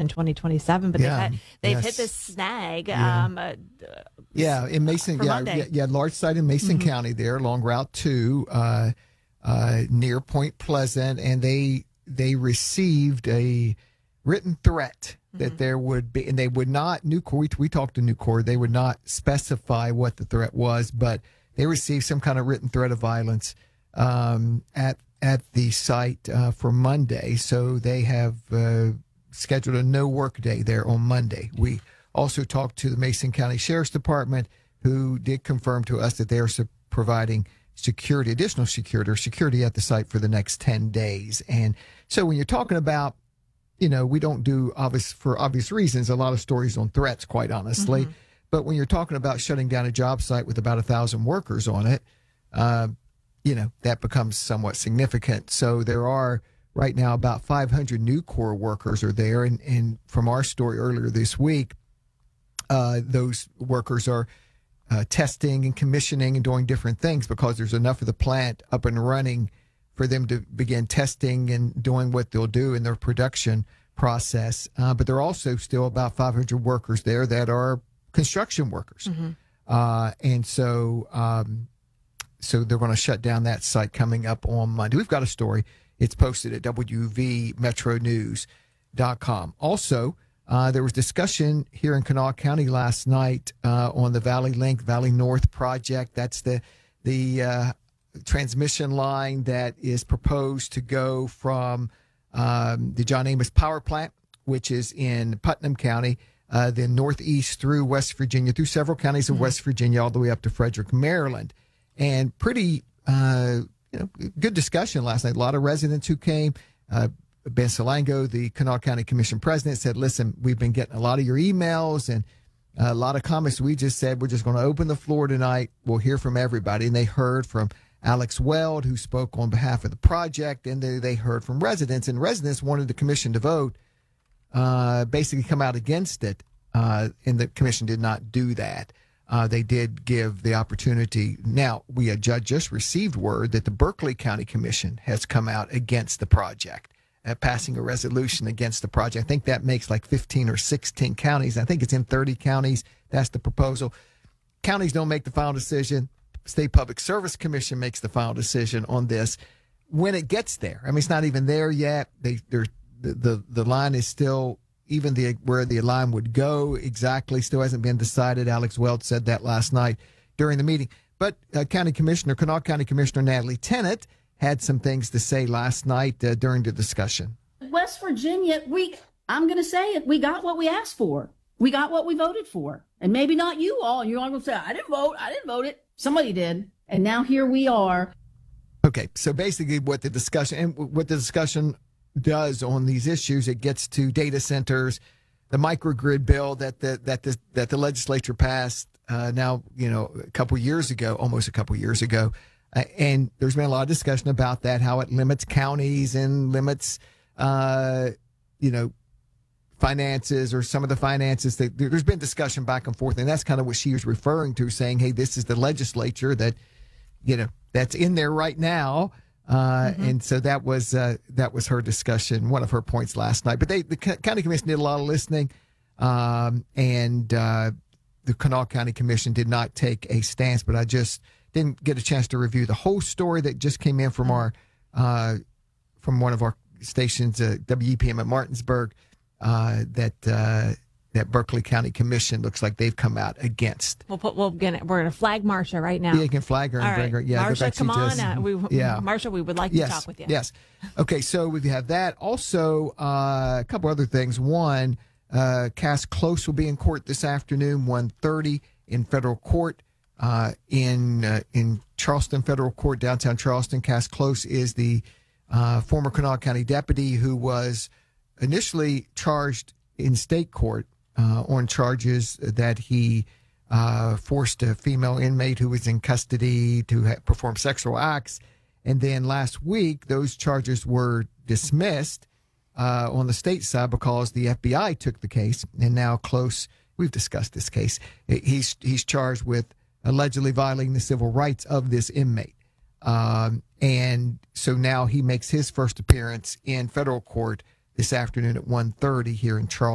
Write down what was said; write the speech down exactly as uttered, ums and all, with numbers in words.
in twenty twenty-seven, but Yeah, they've, had, they've yes. hit this snag. Yeah. Um, uh, Yeah, in Mason, for yeah, Monday. yeah, yeah, large site in Mason Mhm. County there along Route Two, uh, uh, near Point Pleasant, and they they received a written threat that Mhm. there would be, and they would not. Nucor, we, we talked to Nucor, they would not specify what the threat was, but they received some kind of written threat of violence um, at at the site uh, for Monday. So they have uh, scheduled a no work day there on Monday. We also talked to the Mason County Sheriff's Department, who did confirm to us that they are su- providing security, additional security, or security at the site for the next ten days. And so when you're talking about, you know, we don't do, obvious for obvious reasons, a lot of stories on threats, quite honestly. Mhm. But when you're talking about shutting down a job site with about a thousand workers on it, uh, you know, that becomes somewhat significant. So there are right now about five hundred Nucor workers are there. And, and from our story earlier this week, uh, those workers are uh, testing and commissioning and doing different things because there's enough of the plant up and running for them to begin testing and doing what they'll do in their production process. Uh, but there are also still about five hundred workers there that are construction workers. Mhm. Uh, and so, um, so they're going to shut down that site coming up on Monday. We've got a story. It's posted at W V metro news dot com. Also, uh, there was discussion here in Kanawha County last night uh, on the Valley Link, Valley North project. That's the the uh, transmission line that is proposed to go from um, the John Amos Power Plant, which is in Putnam County, uh, then northeast through West Virginia, through several counties of Mhm. West Virginia, all the way up to Frederick, Maryland. And pretty uh, you know, good discussion last night. A lot of residents who came. Uh, Ben Salango, the Kanawha County Commission president, said, listen, we've been getting a lot of your emails and a lot of comments. We just said we're just going to open the floor tonight. We'll hear from everybody. And they heard from Alex Weld, who spoke on behalf of the project, and they, they heard from residents. And residents wanted the commission to vote, uh, basically come out against it. Uh, and the commission did not do that. Uh, they did give the opportunity. Now, we had ju- just received word that the Berkeley County Commission has come out against the project, uh, passing a resolution against the project. I think that makes like fifteen or sixteen counties. I think it's in thirty counties. That's the proposal. Counties don't make the final decision. State Public Service Commission makes the final decision on this when it gets there. I mean, it's not even there yet. They, they're, the, the, the line is still, even the where the line would go exactly still hasn't been decided. Alex Weld said that last night during the meeting. But uh, County Commissioner, Kanawha County Commissioner Natalie Tennant had some things to say last night uh, during the discussion. West Virginia, we, I'm going to say it, we got what we asked for. We got what we voted for. And maybe not you all. You're all going to say, I didn't vote. I didn't vote it. Somebody did. And now here we are. Okay, so basically what the discussion and what the discussion does on these issues, it gets to data centers, the microgrid bill that the that the that the legislature passed uh, now, you know, a couple years ago, almost a couple years ago, uh, and there's been a lot of discussion about that, how it limits counties and limits, uh, you know, finances or some of the finances. That there's been discussion back and forth, and that's kind of what she was referring to, saying, hey, this is the legislature that, you know, that's in there right now. Uh, Mm-hmm. And so that was uh, that was her discussion, one of her points last night. But they, the C- County Commission did a lot of listening, um, and uh, the Kanawha County Commission did not take a stance. But I just didn't get a chance to review the whole story that just came in from our uh, from one of our stations, uh, W E P M at Martinsburg, uh, that uh, that Berkeley County Commission looks like they've come out against. We'll put, we'll gonna, we're going to flag Marsha right now. Yeah, you can flag her and All bring her. right. Yeah, go Marsha, back to come on. just- Uh, we, yeah. Marsha, we would like yes, to talk with you. Yes. Okay, so we have that. Also, uh, a couple other things. One, uh, Cass Close will be in court this afternoon, one thirty in federal court uh, in uh, in Charleston Federal Court, downtown Charleston. Cass Close is the uh, former Kanawha County deputy who was initially charged in state court uh, on charges that he uh, forced a female inmate who was in custody to ha- perform sexual acts. And then last week, those charges were dismissed uh, on the state side because the F B I took the case. And now Close, we've discussed this case, he's he's charged with allegedly violating the civil rights of this inmate. Um, and so now he makes his first appearance in federal court this afternoon at one thirty here in Charleston.